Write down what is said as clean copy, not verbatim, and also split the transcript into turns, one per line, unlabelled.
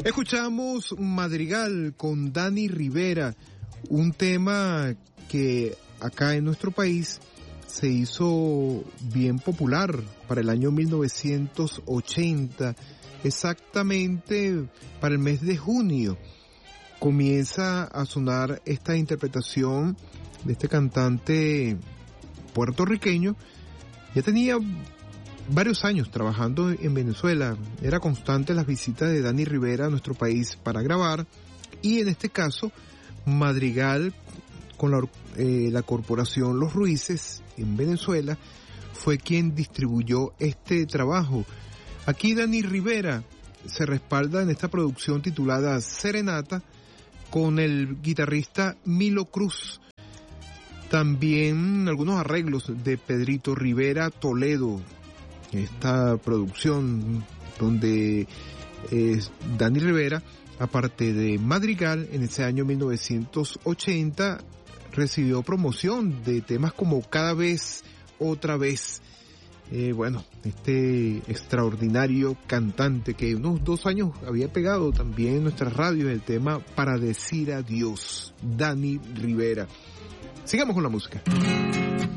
Escuchamos Madrigal con Dani Rivera, un tema que acá en nuestro país se hizo bien popular para el año 1980, exactamente para el mes de junio. Comienza a sonar esta interpretación de este cantante puertorriqueño. Ya tenía varios años trabajando en Venezuela. Era constante las visitas de Dani Rivera a nuestro país para grabar, y en este caso Madrigal con la corporación Los Ruices en Venezuela fue quien distribuyó este trabajo. Aquí Dani Rivera se respalda en esta producción titulada Serenata con el guitarrista Milo Cruz. También algunos arreglos de Pedrito Rivera Toledo. Esta producción donde Dani Rivera, aparte de Madrigal, en ese año 1980 recibió promoción de temas como Cada vez, otra vez. Este extraordinario cantante que unos 2 años había pegado también en nuestras radios el tema Para decir adiós, Dani Rivera. Sigamos con la música.